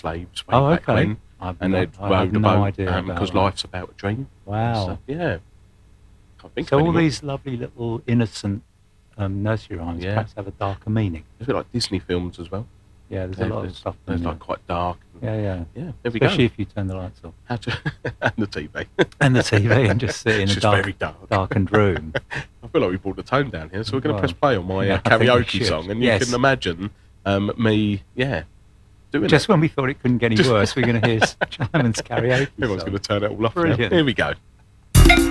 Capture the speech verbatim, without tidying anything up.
slaves way Oh, back okay. when, I've and no, they'd I rowed have a no boat idea about because that. life's about a dream. Wow. So, yeah. Can't think So of all any more. these lovely little innocent um, nursery rhymes Yeah. perhaps have a darker meaning. It's a bit like Disney films as well. Yeah, there's They're, a lot of there's- stuff There's in like there. quite dark. And, Yeah, yeah. yeah, there we Especially go. if you turn the lights off. How to, and the T V. And the T V and just sit in It's a just dark, very dark. darkened room. I feel like we brought the tone down here, so we're going to Well, press play on my yeah, uh, I think we karaoke should. song, and Yes. you can imagine um, me, yeah, doing Just it. when we thought it couldn't get any Just- worse, we're going to hear Simon's karaoke Everyone's song. going to turn it all off now. Brilliant. Here we go.